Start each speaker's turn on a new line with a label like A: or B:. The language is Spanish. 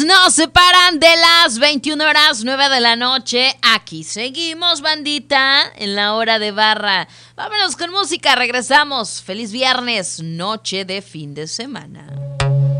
A: nos separan de las 21:09 de la noche. Aquí seguimos, bandita, en la hora de barra. Vámonos con música, regresamos. Feliz viernes, noche de fin de semana.